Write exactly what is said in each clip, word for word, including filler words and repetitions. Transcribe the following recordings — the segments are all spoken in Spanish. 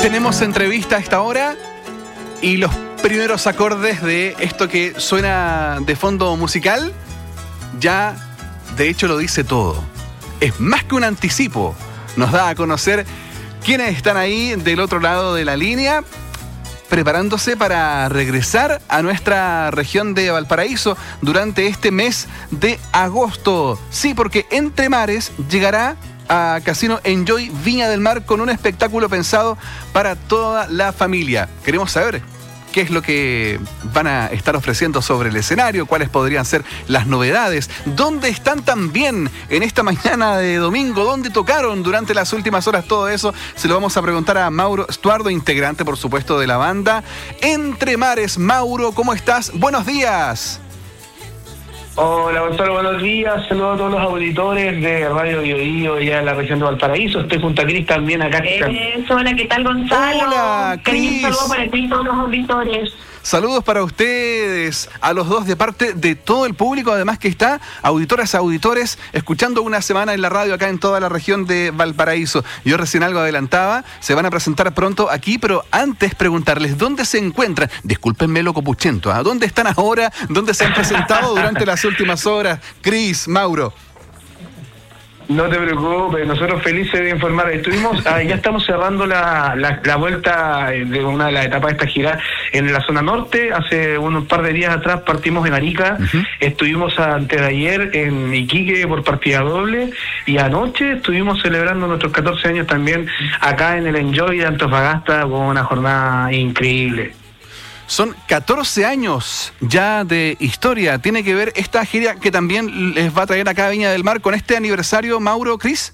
Tenemos entrevista a esta hora y los primeros acordes de esto que suena de fondo musical ya de hecho lo dice todo. Es más que un anticipo. Nos da a conocer quiénes están ahí del otro lado de la línea, preparándose para regresar a nuestra región de Valparaíso durante este mes de agosto. Sí, porque Entre Mares llegará a Casino Enjoy Viña del Mar con un espectáculo pensado para toda la familia. Queremos saber qué es lo que van a estar ofreciendo sobre el escenario, cuáles podrían ser las novedades, dónde están también en esta mañana de domingo, dónde tocaron durante las últimas horas. Todo eso se lo vamos a preguntar a Mauro Estuardo, integrante, por supuesto, de la banda Entre Mares. Mauro, ¿cómo estás? Buenos días. Hola Gonzalo, buenos días. Saludos a todos los auditores de Radio Biobío ya en la región de Valparaíso. Estoy junto a Cris también acá. Eh, hola, ¿qué tal, Gonzalo? Hola, Cris. Saludos para ti y todos los auditores. Saludos para ustedes, a los dos, de parte de todo el público, además que está, auditoras, auditores, escuchando una semana en la radio acá en toda la región de Valparaíso. Yo recién algo adelantaba, se van a presentar pronto aquí, pero antes preguntarles dónde se encuentran. Discúlpenme lo copuchento, ¿ah? ¿Dónde están ahora? ¿Dónde se han presentado durante las últimas horas? Cris, Mauro. No te preocupes, nosotros felices de informar. Estuvimos, ah, ya estamos cerrando la, la, la vuelta de una de las etapas de esta gira en la zona norte. Hace unos par de días atrás partimos en Arica, uh-huh. Estuvimos antes de ayer en Iquique por partida doble y anoche estuvimos celebrando nuestros catorce años también acá en el Enjoy de Antofagasta con una jornada increíble. Son catorce años ya de historia. ¿Tiene que ver esta gira que también les va a traer acá a Viña del Mar con este aniversario, Mauro, Cris?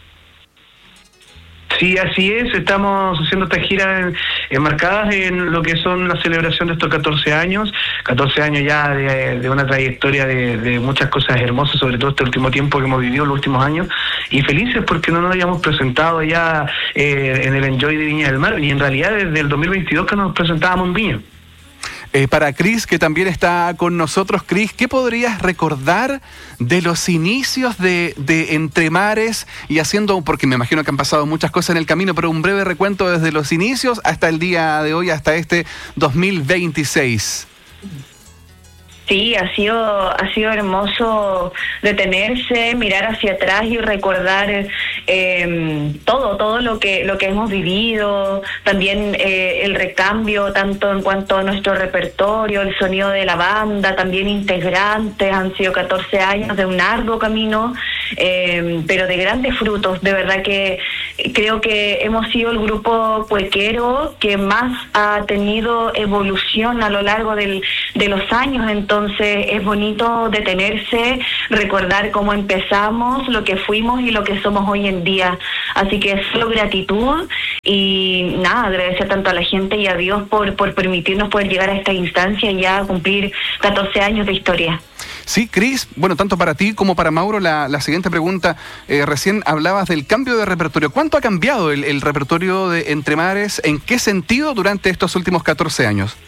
Sí, así es. Estamos haciendo esta gira enmarcadas en lo que son la celebración de estos catorce años. catorce años ya de, de una trayectoria de, de muchas cosas hermosas, sobre todo este último tiempo que hemos vivido, los últimos años. Y felices porque no nos habíamos presentado ya eh, en el Enjoy de Viña del Mar. Y en realidad desde el dos mil veintidós que nos presentábamos en Viña. Eh, para Cris, que también está con nosotros. Cris, ¿qué podrías recordar de los inicios de, de Entre Mares? Y haciendo, porque me imagino que han pasado muchas cosas en el camino, pero un breve recuento desde los inicios hasta el día de hoy, hasta este dos mil veintiséis. Sí, ha sido ha sido hermoso detenerse, mirar hacia atrás y recordar eh, todo todo lo que lo que hemos vivido, también eh, el recambio tanto en cuanto a nuestro repertorio, el sonido de la banda, también integrantes. Han sido catorce años de un arduo camino, eh, pero de grandes frutos. De verdad que creo que hemos sido el grupo cuequero que más ha tenido evolución a lo largo del, de los años. Entonces Entonces es bonito detenerse, recordar cómo empezamos, lo que fuimos y lo que somos hoy en día. Así que solo gratitud y nada, agradecer tanto a la gente y a Dios por, por permitirnos poder llegar a esta instancia y ya cumplir catorce años de historia. Sí, Cris, bueno, tanto para ti como para Mauro, la, la siguiente pregunta. Eh, recién hablabas del cambio de repertorio. ¿Cuánto ha cambiado el, el repertorio de Entre Mares? ¿En qué sentido durante estos últimos catorce años?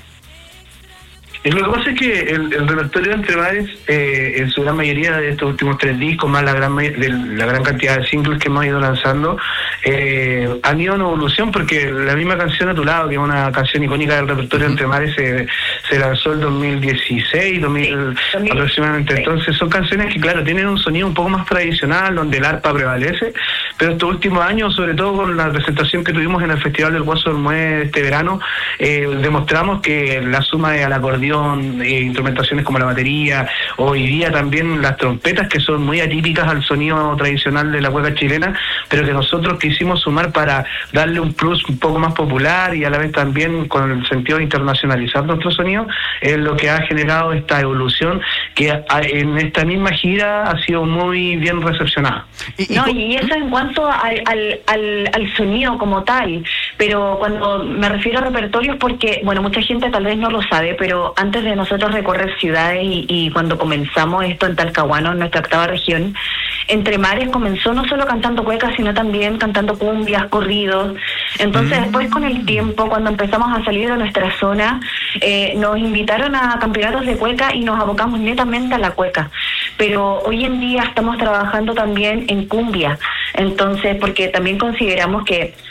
Lo que pasa es que el, el repertorio de Entre Mares, eh, en su gran mayoría de estos últimos tres discos, más la gran de la gran cantidad de singles que hemos ido lanzando, eh, han ido en evolución, porque la misma canción A Tu Lado, que es una canción icónica del repertorio de Entre Mares, se, se lanzó en dos mil dieciséis, dos mil sí, aproximadamente. Sí. Entonces son canciones que, claro, tienen un sonido un poco más tradicional, donde el arpa prevalece, pero estos últimos años, sobre todo con la presentación que tuvimos en el Festival del Guaso del Muelle este verano, eh, demostramos que la suma de al acordeón, Eh, instrumentaciones como la batería, hoy día también las trompetas, que son muy atípicas al sonido tradicional de la cueca chilena, pero que nosotros quisimos sumar para darle un plus un poco más popular y a la vez también con el sentido de internacionalizar nuestro sonido, es lo que ha generado esta evolución que en esta misma gira ha sido muy bien recepcionada. Y, y, no, y eso en cuanto al, al, al, al sonido como tal, pero cuando me refiero a repertorios, porque, bueno, mucha gente tal vez no lo sabe, pero antes de nosotros recorrer ciudades y, y cuando comenzamos esto en Talcahuano, en nuestra octava región, Entre Mares comenzó no solo cantando cuecas, sino también cantando cumbias, corridos. Entonces, mm. después con el tiempo, cuando empezamos a salir de nuestra zona, eh, nos invitaron a campeonatos de cueca y nos abocamos netamente a la cueca. Pero hoy en día estamos trabajando también en cumbia. Entonces, porque también consideramos que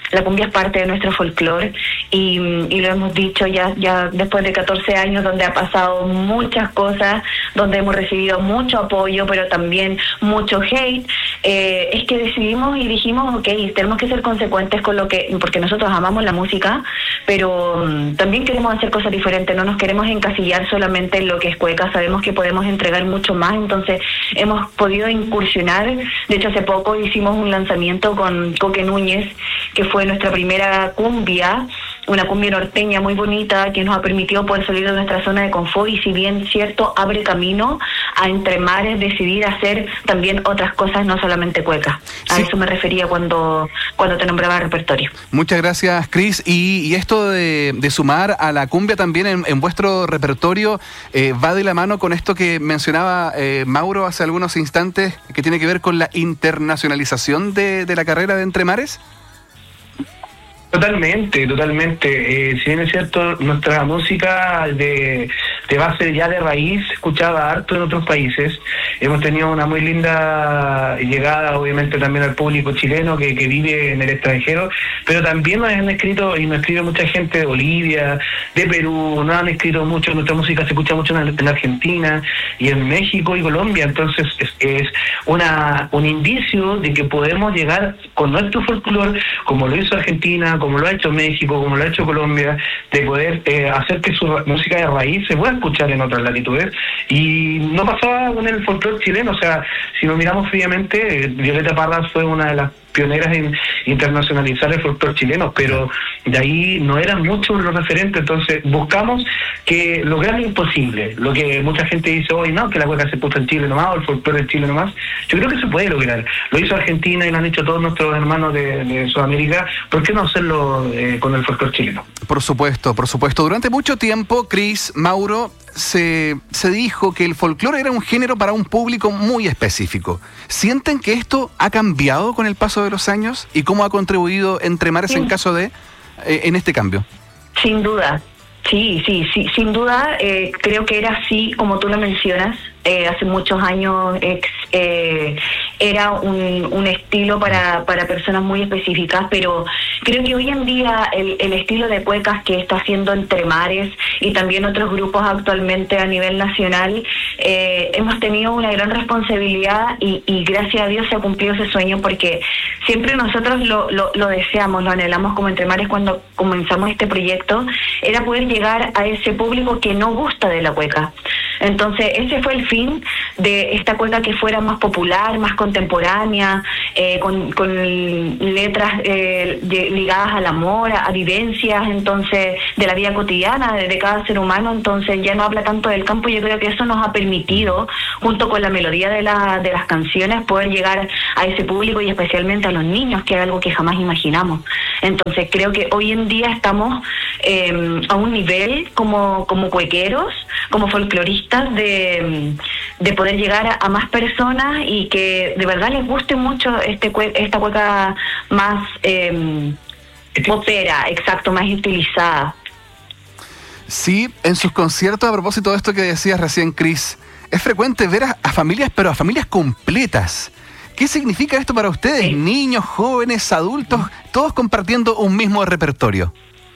la cumbia es parte de nuestro folclore y, y lo hemos dicho ya, ya después de catorce años, donde ha pasado muchas cosas, donde hemos recibido mucho apoyo, pero también mucho hate, eh, es que decidimos y dijimos, ok, tenemos que ser consecuentes con lo que, porque nosotros amamos la música, pero um, también queremos hacer cosas diferentes, no nos queremos encasillar solamente en lo que es cueca, sabemos que podemos entregar mucho más, entonces hemos podido incursionar. De hecho, hace poco hicimos un lanzamiento con Coque Núñez, que fue nuestra primera cumbia, una cumbia norteña muy bonita que nos ha permitido poder salir de nuestra zona de confort y, si bien cierto, abre camino a Entre Mares decidir hacer también otras cosas, no solamente cueca. A sí. Eso me refería cuando, cuando te nombraba repertorio. Muchas gracias, Cris. Y, y esto de, de sumar a la cumbia también en, en vuestro repertorio eh, va de la mano con esto que mencionaba eh, Mauro hace algunos instantes, que tiene que ver con la internacionalización de, de la carrera de Entre Mares. Totalmente, totalmente. Eh, si bien es cierto, nuestra música de, de base ya de raíz se escuchaba harto en otros países. Hemos tenido una muy linda llegada, obviamente, también al público chileno que, que vive en el extranjero, pero también nos han escrito, y nos escribe mucha gente de Bolivia, de Perú, nos han escrito mucho, nuestra música se escucha mucho en, en Argentina y en México y Colombia, entonces es, es una un indicio de que podemos llegar con nuestro folclore, como lo hizo Argentina, como lo ha hecho México, como lo ha hecho Colombia, de poder eh, hacer que su música de raíz se pueda escuchar en otras latitudes. Y no pasaba con el folclore chileno, o sea, si lo miramos fríamente, eh, Violeta Parra fue una de las pioneras en internacionalizar el folclore chileno, pero de ahí no eran muchos los referentes, entonces buscamos que lograr lo imposible, lo que mucha gente dice hoy, no, que la cueca se puso en Chile nomás, o el folclore en Chile nomás, yo creo que se puede lograr, lo hizo Argentina y lo han hecho todos nuestros hermanos de, de Sudamérica, ¿por qué no hacerlo eh, con el folclore chileno? Por supuesto, por supuesto, durante mucho tiempo, Cris, Mauro, Se, se dijo que el folclore era un género para un público muy específico. ¿Sienten que esto ha cambiado con el paso de los años? ¿Y cómo ha contribuido Entre Mares sí. en caso de, eh, en este cambio? Sin duda, sí, sí, sí, sin duda, eh, creo que era así como tú lo mencionas. Eh, hace muchos años ex, eh, era un, un estilo para, para personas muy específicas, pero creo que hoy en día el, el estilo de cuecas que está haciendo Entre Mares y también otros grupos actualmente a nivel nacional, eh, hemos tenido una gran responsabilidad y, y gracias a Dios se ha cumplido ese sueño, porque siempre nosotros lo, lo, lo deseamos, lo anhelamos como Entre Mares cuando comenzamos este proyecto, era poder llegar a ese público que no gusta de la cueca. Entonces ese fue el fin de esta cueca, que fuera más popular, más contemporánea, eh, con, con letras eh, de, ligadas al amor, a, a vivencias, entonces, de la vida cotidiana de, de cada ser humano. Entonces ya no habla tanto del campo. Yo creo que eso nos ha permitido, junto con la melodía de, la, de las canciones, poder llegar a ese público y especialmente a los niños, que es algo que jamás imaginamos. Entonces creo que hoy en día estamos eh, a un nivel como, como cuequeros, como folcloristas, de, de poder llegar a, a más personas y que de verdad les guste mucho este cue, esta cueca más eh, popera, exacto, más estilizada. Sí, en sus conciertos, a propósito de esto que decías recién, Cris, es frecuente ver a, a familias, pero a familias completas. ¿Qué significa esto para ustedes? Sí. Niños, jóvenes, adultos, todos compartiendo un mismo repertorio.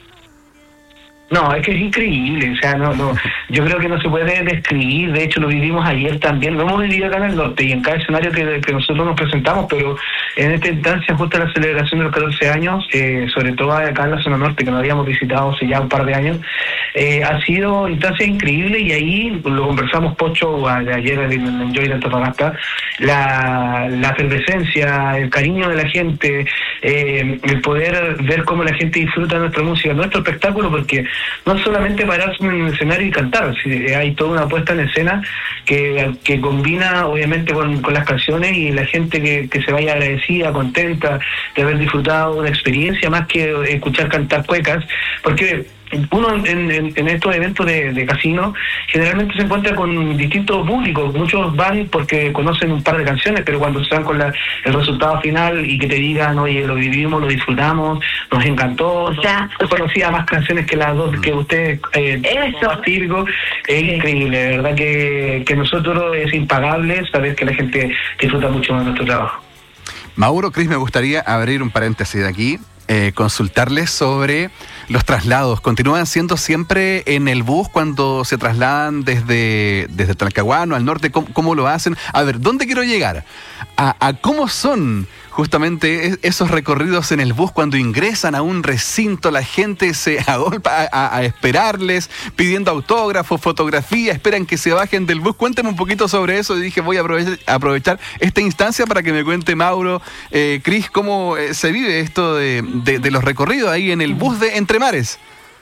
No, es que es increíble, o sea, no, no, yo creo que no se puede describir, de hecho lo vivimos ayer también, lo hemos vivido acá en el norte y en cada escenario que, que nosotros nos presentamos, pero en esta instancia, justo la celebración de los catorce años, eh, sobre todo acá en la zona norte, que nos habíamos visitado hace ya un par de años, eh, ha sido instancia increíble, y ahí lo conversamos Pocho ayer en Enjoy de Antofagasta, la, la efervescencia, el cariño de la gente, eh, el poder ver cómo la gente disfruta de nuestra música, nuestro espectáculo, porque no solamente pararse en el escenario y cantar, hay toda una puesta en escena que, que combina obviamente con, con las canciones, y la gente que, que se vaya agradecida, contenta de haber disfrutado una experiencia más que escuchar cantar cuecas, porque uno en, en, en estos eventos de, de casino generalmente se encuentra con distintos públicos. Muchos van porque conocen un par de canciones, pero cuando se dan con la, el resultado final y que te digan, oye, lo vivimos, lo disfrutamos, nos encantó, o sea, no, no conocía más canciones que las dos que ustedes, eh, eso más típico, es sí. Increíble, de verdad que, que nosotros es impagable saber que la gente disfruta mucho de nuestro trabajo. Mauro, Cris, me gustaría abrir un paréntesis de aquí. eh, consultarles sobre los traslados. ¿Continúan siendo siempre en el bus cuando se trasladan desde, desde Talcahuano al norte? ¿Cómo, cómo lo hacen? A ver, ¿dónde quiero llegar? A, a cómo son justamente esos recorridos en el bus cuando ingresan a un recinto, la gente se agolpa a, a, a esperarles, pidiendo autógrafos, fotografías, esperan que se bajen del bus. Cuéntame un poquito sobre eso. Y dije, voy a aprovechar, aprovechar esta instancia para que me cuente Mauro, eh, Cris, cómo eh, se vive esto de, de, de los recorridos ahí en el bus de Entre Mares.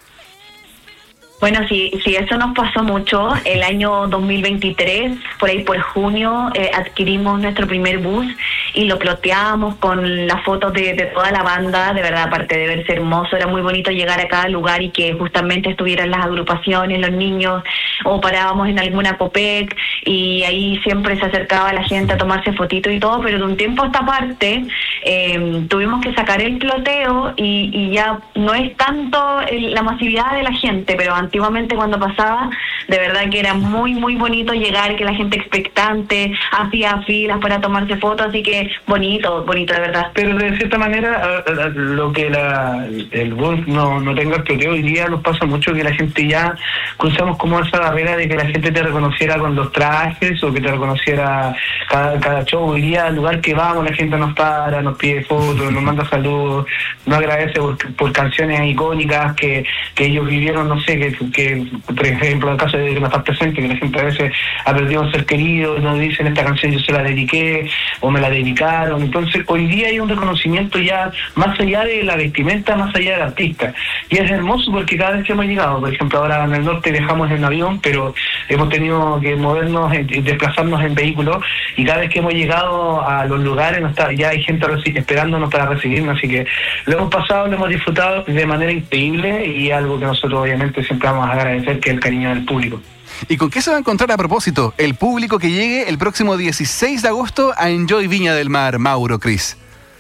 Bueno, sí, sí, eso nos pasó mucho. El año dos mil veintitrés, por ahí por junio, eh, adquirimos nuestro primer bus y lo ploteábamos con las fotos de, de toda la banda. De verdad, aparte de verse hermoso, era muy bonito llegar a cada lugar y que justamente estuvieran las agrupaciones, los niños, o parábamos en alguna Copec y ahí siempre se acercaba la gente a tomarse fotitos y todo, pero de un tiempo a esta parte eh, tuvimos que sacar el ploteo y, y ya no es tanto el, la masividad de la gente, pero antes Antiguamente cuando pasaba, de verdad que era muy, muy bonito llegar, que la gente expectante, hacía filas para tomarse fotos, así que bonito, bonito de verdad. Pero de cierta manera, lo que la, el bus no, no tenga el ploteo hoy día nos pasa mucho, que la gente ya cruzamos como esa barrera de que la gente te reconociera con los trajes o que te reconociera cada, cada show. Hoy día, al lugar que vamos, la gente nos para, nos pide fotos, nos manda saludos, nos agradece por, por canciones icónicas que, que ellos vivieron, no sé, que que por ejemplo en el caso de que no estás presente, que la gente a veces ha perdido un ser querido, nos dicen esta canción yo se la dediqué o me la dedicaron. Entonces hoy día hay un reconocimiento ya más allá de la vestimenta, más allá del artista, y es hermoso porque cada vez que hemos llegado, por ejemplo ahora en el norte viajamos en avión, pero hemos tenido que movernos y desplazarnos en vehículos, y cada vez que hemos llegado a los lugares no está, ya hay gente esperándonos para recibirnos, así que lo hemos pasado, lo hemos disfrutado de manera increíble, y algo que nosotros obviamente siempre vamos a agradecer, que es el cariño del público. ¿Y con qué se va a encontrar a propósito el público que llegue el próximo dieciséis de agosto a Enjoy Viña del Mar, Mauro, Cris?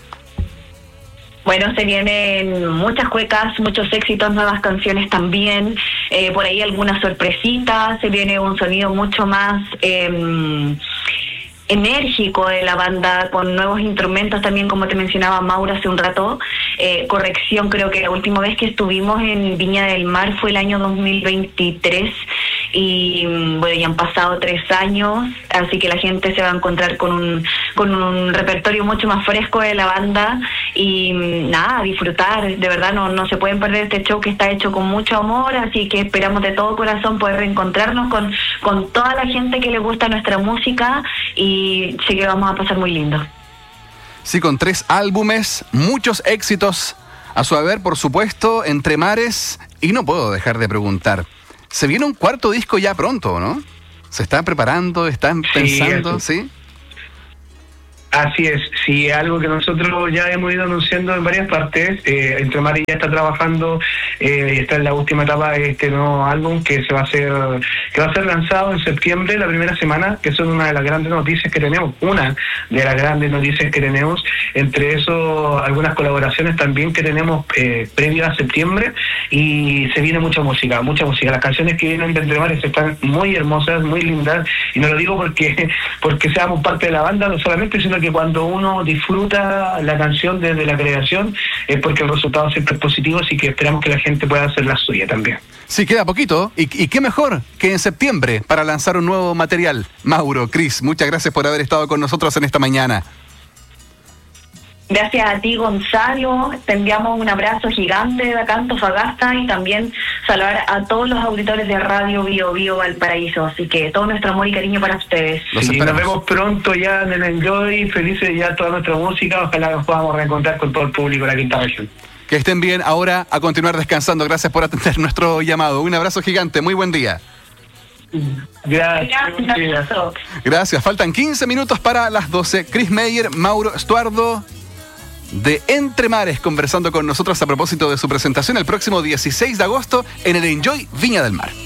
Bueno, se vienen muchas cuecas, muchos éxitos, nuevas canciones también, eh, por ahí algunas sorpresitas, se viene un sonido mucho más Eh, enérgico de la banda, con nuevos instrumentos también, como te mencionaba Mauro hace un rato. Eh, corrección, creo que la última vez que estuvimos en Viña del Mar fue el año dos mil veintitrés y bueno, ya han pasado tres años, así que la gente se va a encontrar con un con un repertorio mucho más fresco de la banda y nada, disfrutar, de verdad no, no se pueden perder este show que está hecho con mucho amor, así que esperamos de todo corazón poder reencontrarnos con, con toda la gente que le gusta nuestra música y sí que vamos a pasar muy lindo. Sí, con tres álbumes, muchos éxitos a su haber, por supuesto, Entre Mares, y no puedo dejar de preguntar, se viene un cuarto disco ya pronto, ¿no? ¿Se están preparando, están pensando, sí? ¿Sí? Así es, sí, algo que nosotros ya hemos ido anunciando en varias partes. eh, Entre Mares ya está trabajando eh, y está en la última etapa de este nuevo álbum que se va a hacer que va a ser lanzado en septiembre, la primera semana, que son una de las grandes noticias que tenemos, una de las grandes noticias que tenemos, entre eso algunas colaboraciones también que tenemos eh, previas a septiembre, y se viene mucha música, mucha música. Las canciones que vienen de Entre Mares están muy hermosas, muy lindas, y no lo digo porque, porque seamos parte de la banda, no solamente, sino que cuando uno disfruta la canción desde la creación es porque el resultado siempre es positivo, así que esperamos que la gente pueda hacer la suya también. Sí, queda poquito, y, y qué mejor que en septiembre para lanzar un nuevo material. Mauro, Cris, muchas gracias por haber estado con nosotros en esta mañana. Gracias a ti, Gonzalo. Te enviamos un abrazo gigante de acá, Antofagasta, y también saludar a todos los auditores de Radio Bio Bio Valparaíso. Así que todo nuestro amor y cariño para ustedes. Sí, nos vemos pronto ya en el Enjoy. Felices ya toda nuestra música. Ojalá nos podamos reencontrar con todo el público de la quinta región. Que estén bien. Ahora a continuar descansando. Gracias por atender nuestro llamado. Un abrazo gigante. Muy buen día. Gracias. Gracias. Gracias. Faltan quince minutos para las doce. Cris Meyer, Mauro Estuardo de Entre Mares conversando con nosotros a propósito de su presentación el próximo dieciséis de agosto en el Enjoy Viña del Mar.